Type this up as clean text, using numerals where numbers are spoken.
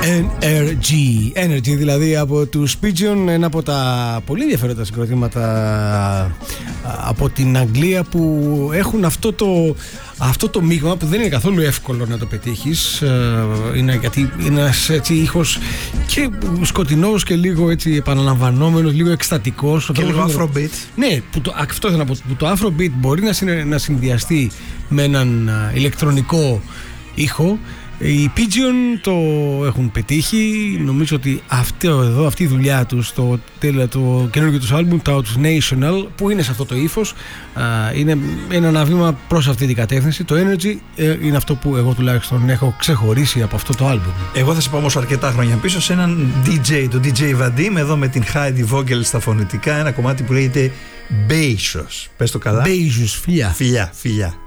Energy δηλαδή από τους Pigeon, ένα από τα πολύ ενδιαφέροντα συγκροτήματα από την Αγγλία που έχουν αυτό το μείγμα που δεν είναι καθόλου εύκολο να το πετύχεις, γιατί είναι ένας έτσι ήχος και σκοτεινός και λίγο έτσι επαναλαμβανόμενος, λίγο εκστατικός και λίγο Afrobeat. Ναι, αυτό ήθελα να πω, που το Afrobeat μπορεί να συνδυαστεί με έναν ηλεκτρονικό ήχο. Οι Pigeon το έχουν πετύχει. Νομίζω ότι αυτή η δουλειά τους, το καινούργιο τους άλμπουμ, το National, που είναι σε αυτό το ύφος, είναι ένα βήμα προς αυτή την κατεύθυνση. Το Energy είναι αυτό που εγώ τουλάχιστον έχω ξεχωρίσει από αυτό το άλμπουμ. Εγώ θα σε πάω όμως αρκετά χρόνια πίσω σε έναν DJ, τον DJ Vadim, εδώ με την Heidi Vogel στα φωνητικά, ένα κομμάτι που λέγεται Beijos. Πες το καλά. Beijos, φιλιά. Φιλιά.